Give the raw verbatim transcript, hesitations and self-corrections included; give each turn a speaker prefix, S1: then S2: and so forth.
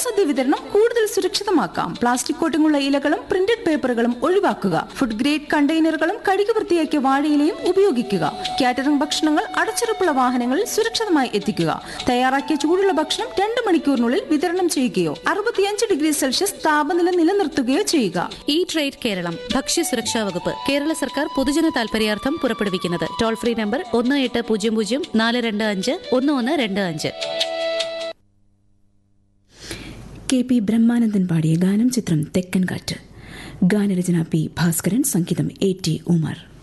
S1: ഓണസദ്യ വിതരണം കൂടുതൽ സുരക്ഷിതമാക്കാം. പ്ലാസ്റ്റിക് കോട്ടിങ്ങുള്ള ഇലകളും പ്രിന്റഡ് പേപ്പറുകളും ഒഴിവാക്കുക. ഫുഡ് ഗ്രേഡ് കണ്ടെയ്നറുകളും കഴുകി വൃത്തിയാക്കിയ വാഴയിലയും ഉപയോഗിക്കുക. കാറ്ററിംഗ് ഭക്ഷണങ്ങൾ അടച്ചുറപ്പുള്ള വാഹനങ്ങളിൽ സുരക്ഷിതമായി എത്തിക്കുക. തയ്യാറാക്കിയ ചൂടുള്ള ഭക്ഷണം രണ്ട് മണിക്കൂറിനുള്ളിൽ വിതരണം ചെയ്യുകയോ അറുപത്തിയഞ്ച് ഡിഗ്രി സെൽഷ്യസ് താപനില നിലനിർത്തുകയോ ചെയ്യുക.
S2: ഈ ട്രേഡ് കേരളം ഭക്ഷ്യസുരക്ഷാ വകുപ്പ് കേരള സർക്കാർ പൊതുജന താൽപര്യാർത്ഥം പുറപ്പെടുവിക്കുന്നത്. ടോൾ ഫ്രീ നമ്പർ ഒന്ന് എട്ട് പൂജ്യം പൂജ്യം നാല് രണ്ട് അഞ്ച് ഒന്ന് ഒന്ന് രണ്ട് അഞ്ച്.
S3: കെ പി ബ്രഹ്മാനന്ദൻ പാടിയ ഗാനം ചിത്രം തെക്കൻ കാറ്റ്. ഗാനരചന പി ഭാസ്കരൻ, സംഗീതം എ ടി ഉമർ.